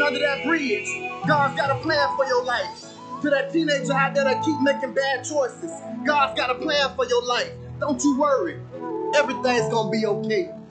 under that bridge. God's got a plan for your life. To that teenager out there that keep making bad choices, God's got a plan for your life. Don't you worry. Everything's gonna be okay.